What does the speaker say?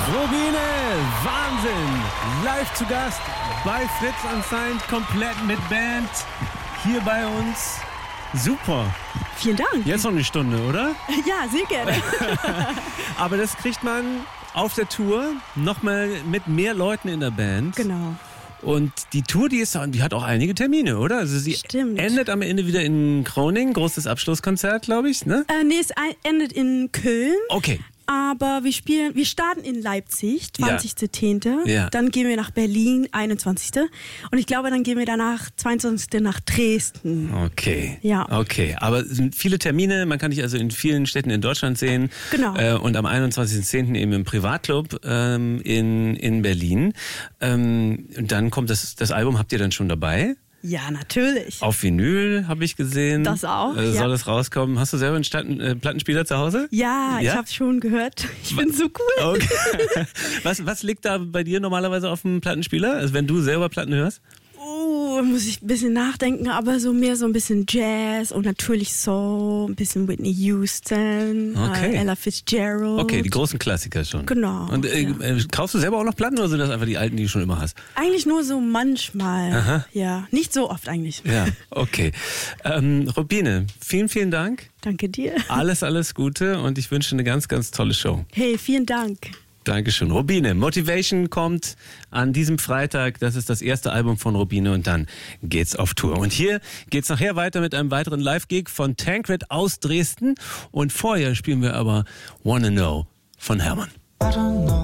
Robine, Wahnsinn! Live zu Gast bei Fritz Unsigned, komplett mit Band hier bei uns. Super. Vielen Dank. Jetzt noch eine Stunde, oder? Ja, sehr gerne. Aber das kriegt man auf der Tour nochmal mit mehr Leuten in der Band. Genau. Und die Tour, die hat auch einige Termine, oder? Also sie endet am Ende wieder in Groningen, großes Abschlusskonzert, glaube ich, ne? Nee, es endet in Köln. Okay. Aber wir starten in Leipzig, 20.10. Ja. Dann gehen wir nach Berlin, 21. Und ich glaube, dann gehen wir danach, 22. nach Dresden. Okay. Ja. Okay. Aber es sind viele Termine, man kann dich also in vielen Städten in Deutschland sehen. Genau. Und am 21.10. eben im Privatclub in Berlin. Und dann kommt das Album, habt ihr dann schon dabei? Ja, natürlich. Auf Vinyl habe ich gesehen. Das auch, Soll es rauskommen? Hast du selber einen Plattenspieler zu Hause? Ja, ich habe schon gehört. Ich bin so cool. Okay. Was liegt da bei dir normalerweise auf dem Plattenspieler? Also wenn du selber Platten hörst? Muss ich ein bisschen nachdenken, aber so ein bisschen Jazz und natürlich Soul, ein bisschen Whitney Houston, Ella Fitzgerald. Okay, die großen Klassiker schon. Genau. Und kaufst du selber auch noch Platten oder sind das einfach die alten, die du schon immer hast? Eigentlich nur so manchmal. Aha. Ja, nicht so oft eigentlich. Ja, okay. Robine, vielen, vielen Dank. Danke dir. Alles Gute und ich wünsche eine ganz, ganz tolle Show. Hey, vielen Dank. Dankeschön. Robine, Motivation kommt an diesem Freitag. Das ist das erste Album von Robine und dann geht's auf Tour. Und hier geht's nachher weiter mit einem weiteren Live-Gig von Tancred aus Dresden. Und vorher spielen wir aber Wanna Know von Hermann.